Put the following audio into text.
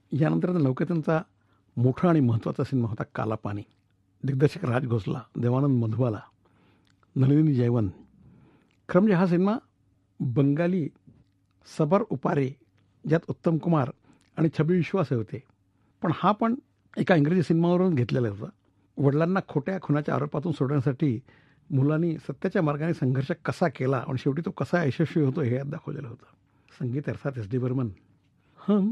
यानंतर लवकर त्यांचा मोठा आणि महत्त्वाचा सिनेमा होता कालापानी. दिग्दर्शक राज घोसला, देवानंद मधुबाला, नलिनी जयवंत. खरं म्हणजे हा सिनेमा बंगाली सबर उपारे, ज्यात उत्तम कुमार आणि छबी विश्वास होते. हा पण एका इंग्रजी सिनेमावरून घेतलेला होता. वडिलांना खोट्या खुनाच्या आरोपातून सोडवण्यासाठी मुलांनी सत्याच्या मार्गाने संघर्ष कसा केला आणि शेवटी तो कसा यशस्वी होतो हे यात दाखवलेलं होतं. संगीत अर्थात एस डी बर्मन. हम